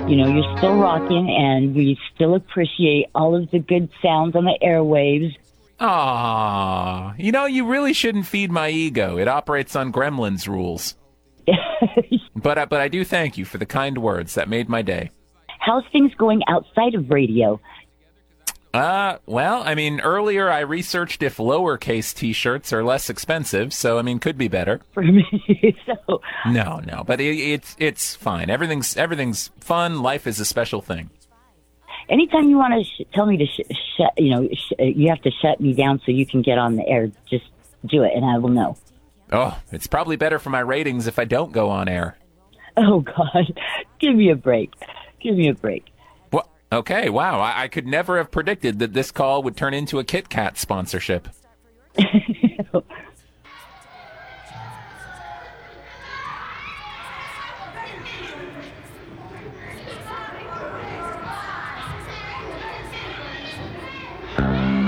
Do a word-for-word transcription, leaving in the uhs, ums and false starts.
You know, you're still rocking, and we still appreciate all of the good sounds on the airwaves. Aw, you know, you really shouldn't feed my ego. It operates on Gremlins rules. but, uh, but I do thank you for the kind words. That made my day. How's things going outside of radio? Uh, well, I mean, earlier I researched if lowercase T-shirts are less expensive, so I mean, could be better. For me, so no, no, but it, it's it's fine. Everything's everything's fun. Life is a special thing. Anytime you want to sh- tell me to sh- shut, you know, sh- you have to shut me down so you can get on the air. Just do it, and I will know. Oh, it's probably better for my ratings if I don't go on air. Oh God, give me a break. Give me a break. Okay, wow. I, I could never have predicted that this call would turn into a Kit Kat sponsorship.